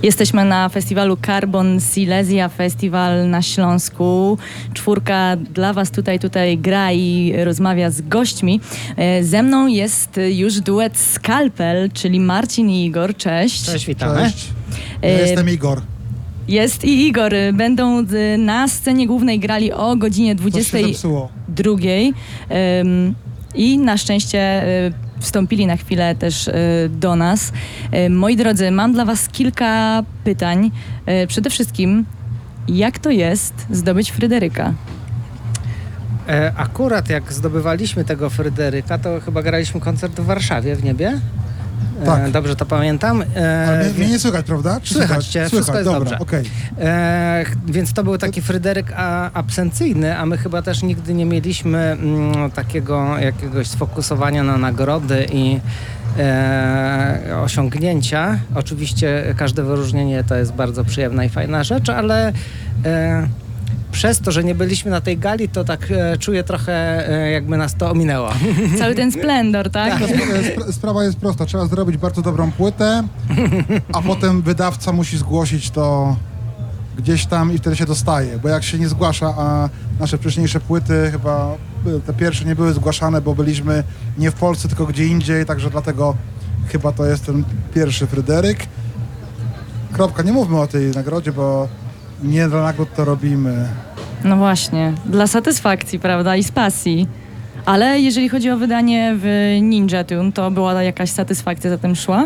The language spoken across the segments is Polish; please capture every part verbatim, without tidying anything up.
Jesteśmy na festiwalu Carbon Silesia, festiwal na Śląsku. Czwórka dla was tutaj, tutaj gra i rozmawia z gośćmi. Ze mną jest już duet Skalpel, czyli Marcin i Igor. Cześć. Cześć, witamy. Cześć. Ja jestem Igor. Jest i Igor. Będą na scenie głównej grali o godzinie dwudziestej drugiej. I na szczęście wstąpili na chwilę też do nas. Moi drodzy, mam dla was kilka pytań. Przede wszystkim, jak to jest zdobyć Fryderyka? E, akurat jak zdobywaliśmy tego Fryderyka, to chyba graliśmy koncert w Warszawie w Niebie. Tak. E, dobrze to pamiętam. E, Ale mnie, mnie nie słychać, prawda? Czy słychać cię, wszystko słychać, jest dobra, dobrze. okej. E, więc to był taki Fryderyk a, absencyjny, a my chyba też nigdy nie mieliśmy mm, takiego jakiegoś sfokusowania na nagrody i e, osiągnięcia. Oczywiście każde wyróżnienie to jest bardzo przyjemna i fajna rzecz, ale e, przez to, że nie byliśmy na tej gali, to tak e, czuję trochę, e, jakby nas to ominęło. Cały ten splendor, tak? Tak. Spra- sprawa jest prosta. Trzeba zrobić bardzo dobrą płytę, a potem wydawca musi zgłosić to gdzieś tam i wtedy się dostaje. Bo jak się nie zgłasza, a nasze wcześniejsze płyty chyba, te pierwsze nie były zgłaszane, bo byliśmy nie w Polsce, tylko gdzie indziej, także dlatego chyba to jest ten pierwszy Fryderyk. Kropka. Nie mówmy o tej nagrodzie, bo nie dla nagród to robimy. No właśnie, dla satysfakcji, prawda, i z pasji. Ale jeżeli chodzi o wydanie w Ninja Tune, to była jakaś satysfakcja za tym szła?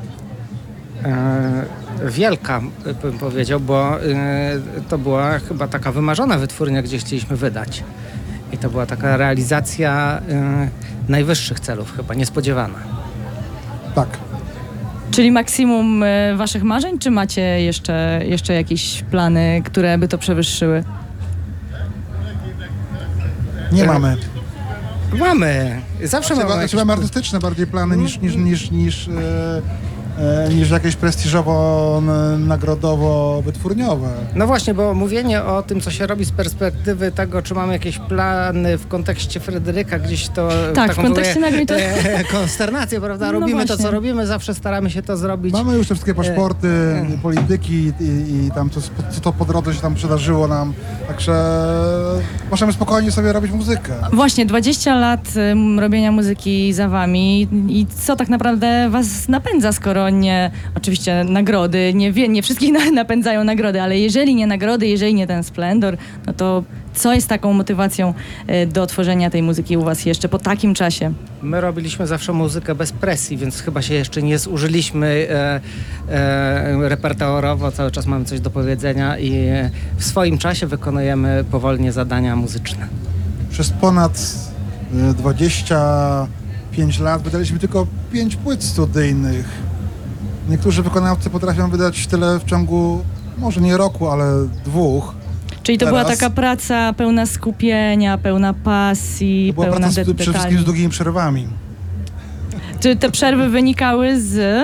E, wielka, bym powiedział, bo e, to była chyba taka wymarzona wytwórnia, gdzie chcieliśmy wydać. I to była taka realizacja e, najwyższych celów, chyba niespodziewana. Tak. Czyli maksimum e, waszych marzeń, czy macie jeszcze, jeszcze jakieś plany, które by to przewyższyły? Nie E, mamy. Mamy. Zawsze Znaczy, mamy. znaczy, mamy artystyczne bardziej plany niż, niż, niż, niż, e, e, niż jakieś prestiżowo-nagrodowo-wytwórniowe. No właśnie, bo mówienie o tym, co się robi z perspektywy tego, czy mamy jakieś plany w kontekście Fryderyka, gdzieś to... Tak, taką w kontekście trochę, nagród to... e, konsternację, prawda? No Robimy to, właśnie. co robimy, zawsze staramy się to zrobić. Mamy już te wszystkie paszporty, E, polityki i, i tam co, co to po drodze się tam przydarzyło nam. Także możemy spokojnie sobie robić muzykę. Właśnie, dwadzieścia lat ym, robienia muzyki za wami i co tak naprawdę was napędza, skoro nie, oczywiście nagrody, nie, wie, nie wszystkich na, napędzają nagrody, ale jeżeli nie nagrody, jeżeli nie ten splendor, no to co jest taką motywacją y, do tworzenia tej muzyki u was jeszcze po takim czasie? My robiliśmy zawsze muzykę bez presji, więc chyba się jeszcze nie zużyliśmy e, e, repertuarowo, cały czas mamy coś do powiedzenia i w swoim czasie wykonujemy powolnie zadania muzyczne. Przez ponad e, dwadzieścia pięć lat wydaliśmy tylko pięć płyt studyjnych. Niektórzy wykonawcy potrafią wydać tyle w ciągu, może nie roku, ale dwóch. Czyli to Teraz. była taka praca pełna skupienia, pełna pasji, To była pełna praca z, de- przede wszystkim detali. z długimi przerwami. Czy te przerwy wynikały z...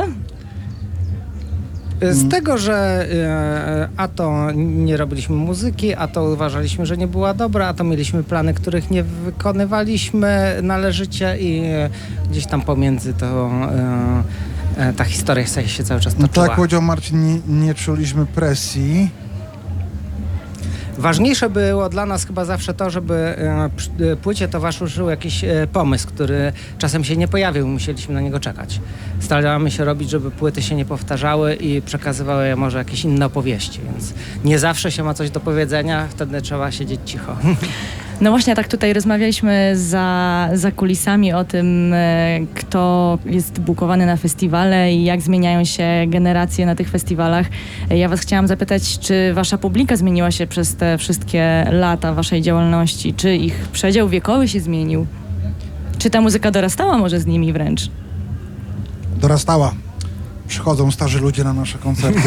Z tego, że e, a to nie robiliśmy muzyki, a to uważaliśmy, że nie była dobra, a to mieliśmy plany, których nie wykonywaliśmy należycie i e, gdzieś tam pomiędzy to e, e, ta historia się cały czas No toczyła. tak jak powiedział Marcin, nie, nie czuliśmy presji. Ważniejsze było dla nas chyba zawsze to, żeby e, przy- e, płycie towarzyszył jakiś e, pomysł, który czasem się nie pojawił, musieliśmy na niego czekać. Staramy się robić, żeby płyty się nie powtarzały i przekazywały może jakieś inne opowieści, więc nie zawsze się ma coś do powiedzenia, wtedy trzeba siedzieć cicho. No właśnie, tak tutaj rozmawialiśmy za, za kulisami o tym, e, kto jest bukowany na festiwale i jak zmieniają się generacje na tych festiwalach. E, Ja was chciałam zapytać, czy wasza publika zmieniła się przez te wszystkie lata waszej działalności? Czy ich przedział wiekowy się zmienił? Czy ta muzyka dorastała może z nimi wręcz? Dorastała. Przychodzą starzy ludzie na nasze koncerty.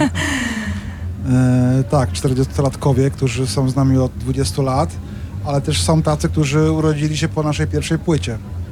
e, tak, czterdziestolatkowie, którzy są z nami od dwudziestu lat, ale też są tacy, którzy urodzili się po naszej pierwszej płycie.